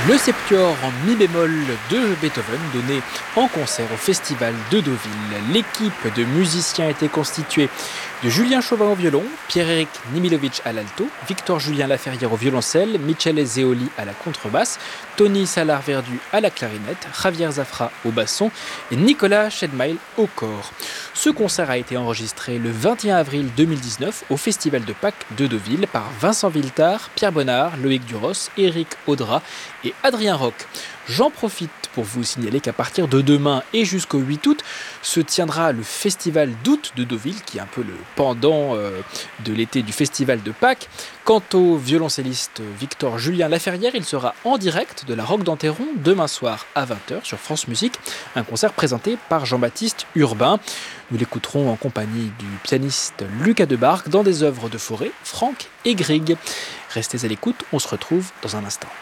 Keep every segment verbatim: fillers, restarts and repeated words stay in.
Le septuor en mi bémol de Beethoven donné en concert au festival de Deauville. L'équipe de musiciens était constituée de Julien Chauvin au violon, Pierre-Éric Nimilovic à l'alto, Victor-Julien Laferrière au violoncelle, Michele Zeoli à la contrebasse, Tony Salard-Verdu à la clarinette, Javier Zafra au basson et Nicolas Schedmail au cor. Ce concert a été enregistré le vingt et un avril deux mille dix-neuf au festival de Pâques de Deauville par Vincent Villetard, Pierre Bonnard, Loïc Duros, Éric Audra et Adrien Roch. J'en profite pour vous signaler qu'à partir de demain et jusqu'au huit août se tiendra le festival d'août de Deauville, qui est un peu le pendant euh, de l'été du festival de Pâques. Quant au violoncelliste Victor Julien Laferrière, il sera en direct de la Roque d'Enterron demain soir à vingt heures sur France Musique, un concert présenté par Jean-Baptiste Urbain. Nous l'écouterons en compagnie du pianiste Lucas Debargue dans des œuvres de Fauré, Franck et Grieg. Restez à l'écoute, on se retrouve dans un instant.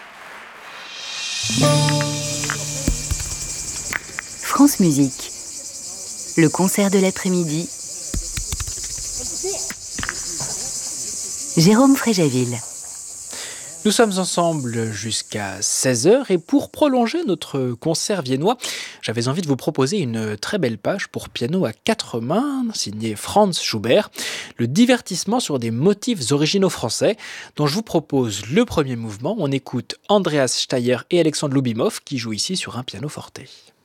France Musique, le concert de l'après-midi. Jérôme Fréjaville. Nous sommes ensemble jusqu'à seize heures et pour prolonger notre concert viennois, j'avais envie de vous proposer une très belle page pour piano à quatre mains, signée Franz Schubert, le divertissement sur des motifs originaux français, dont je vous propose le premier mouvement. On écoute Andreas Steier et Alexandre Loubimov qui jouent ici sur un piano forte.